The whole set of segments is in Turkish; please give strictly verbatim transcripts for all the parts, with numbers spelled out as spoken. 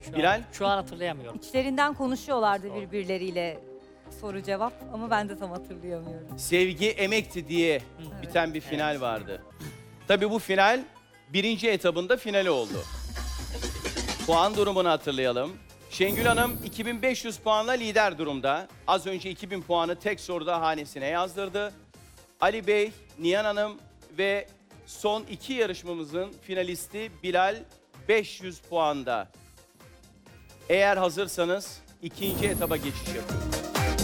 Şu Bilal? An, şu an hatırlayamıyorum. İçlerinden konuşuyorlardı birbirleriyle soru cevap ama ben de tam hatırlayamıyorum. Sevgi emekti diye biten bir final vardı. Tabii bu final birinci etabında finali oldu. Puan durumunu hatırlayalım. Şengül Hanım iki bin beş yüz puanla lider durumda. Az önce iki bin puanı tek soruda hanesine yazdırdı. Ali Bey, Nihan Hanım ve son iki yarışmamızın finalisti Bilal beş yüz puanda. Eğer hazırsanız ikinci etaba geçiş yapıyoruz.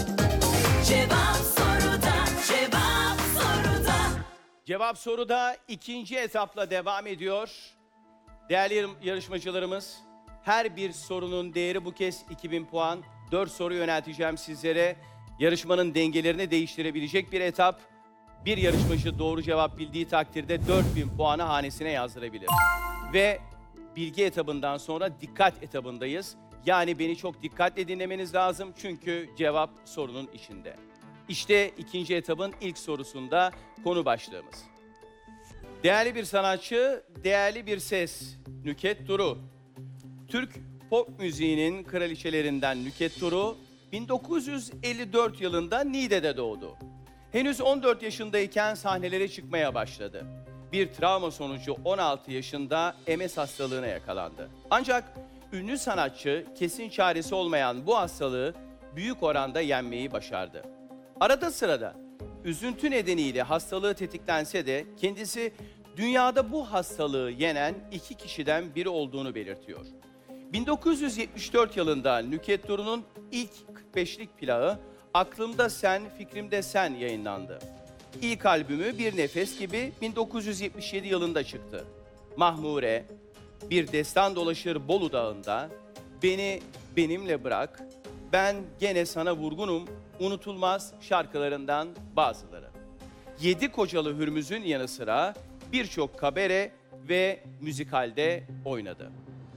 Cevap soruda, cevap soruda. Cevap soruda ikinci etapla devam ediyor. Değerli yarım- yarışmacılarımız, her bir sorunun değeri bu kez iki bin puan. dört soru yönelteceğim sizlere. Yarışmanın dengelerini değiştirebilecek bir etap. Bir yarışmacı doğru cevap bildiği takdirde dört bin puanı hanesine yazdırabilir. Ve bilgi etabından sonra dikkat etabındayız. Yani beni çok dikkatle dinlemeniz lazım çünkü cevap sorunun içinde. İşte ikinci etabın ilk sorusunda konu başlığımız. Değerli bir sanatçı, değerli bir ses. Nükhet Duru. Türk pop müziğinin kraliçelerinden Nükhet Duru, bin dokuz yüz elli dört yılında Niğde'de doğdu. Henüz on dört yaşındayken sahnelere çıkmaya başladı. Bir travma sonucu on altı yaşında M S hastalığına yakalandı. Ancak ünlü sanatçı kesin çaresi olmayan bu hastalığı büyük oranda yenmeyi başardı. Arada sırada üzüntü nedeniyle hastalığı tetiklense de kendisi dünyada bu hastalığı yenen iki kişiden biri olduğunu belirtiyor. bin dokuz yüz yetmiş dört yılında Nükhet Duru'nun ilk kırk beşlik plağı Aklımda Sen, Fikrimde Sen yayınlandı. İlk albümü Bir Nefes Gibi bin dokuz yüz yetmiş yedi yılında çıktı. Mahmure, Bir Destan Dolaşır Bolu Dağı'nda, Beni Benimle Bırak, Ben Gene Sana Vurgunum, unutulmaz şarkılarından bazıları. Yedi Kocalı Hürmüz'ün yanı sıra birçok kabare ve müzikalde oynadı.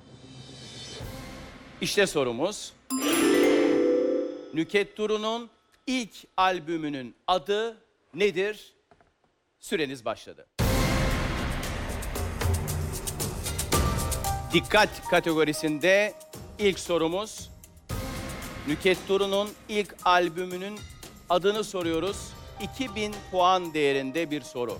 İşte sorumuz. Nükhet Duru'nun ilk albümünün adı nedir? Süreniz başladı. Dikkat kategorisinde ilk sorumuz. Nükhet Duru'nun ilk albümünün adını soruyoruz. iki bin puan değerinde bir soru.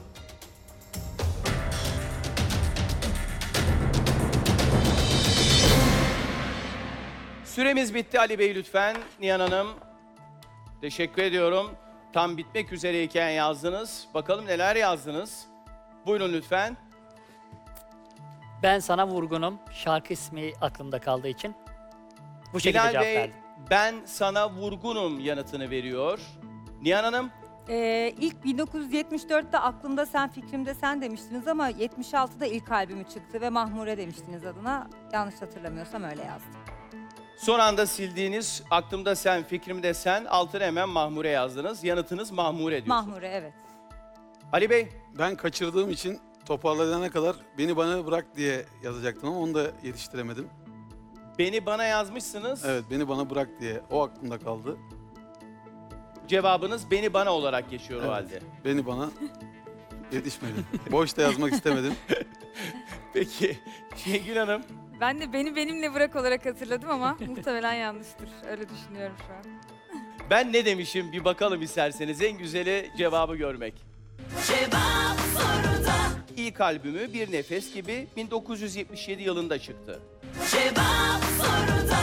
Süremiz bitti Ali Bey lütfen. Nihan Hanım, teşekkür ediyorum. Tam bitmek üzereyken yazdınız. Bakalım neler yazdınız. Buyurun lütfen. Ben sana vurgunum. Şarkı ismi aklımda kaldığı için. Bu şekilde Bilal cevap Bey, verdim. ben sana vurgunum yanıtını veriyor. Nihan Hanım, Ee, ilk bin dokuz yüz yetmiş dörtte Aklımda Sen, Fikrimde Sen demiştiniz ama yetmiş altıda ilk albümü çıktı ve Mahmure demiştiniz adına. Yanlış hatırlamıyorsam öyle yazdım. son anda sildiğiniz Aklımda Sen, Fikrimde Sen, altına hemen Mahmure yazdınız. Yanıtınız Mahmure diyorsunuz. Mahmure, evet. Ali Bey, Ben kaçırdığım için toparlayana kadar beni bana bırak diye yazacaktım ama onu da yetiştiremedim. beni bana yazmışsınız. Evet, beni bana bırak diye o aklımda kaldı. Cevabınız beni bana olarak geçiyor o Evet, halde. Beni bana yetişmedi. Boşta yazmak istemedim. Peki, Şengül Hanım. Ben de beni benimle bırak olarak hatırladım ama muhtemelen yanlıştır. Öyle düşünüyorum şu an. Ben ne demişim bir bakalım isterseniz. En güzeli cevabı görmek. Cevap soruda, İlk albümü Bir Nefes Gibi bin dokuz yüz yetmiş yedi yılında çıktı. cevap soruda.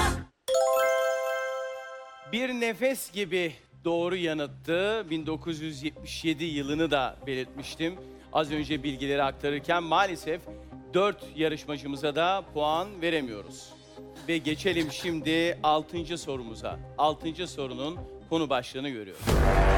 Bir Nefes Gibi doğru yanıttı. bin dokuz yüz yetmiş yedi yılını da belirtmiştim. Az önce bilgileri aktarırken maalesef dört yarışmacımıza da puan veremiyoruz. Ve geçelim şimdi altıncı sorumuza. altıncı sorunun konu başlığını görüyoruz.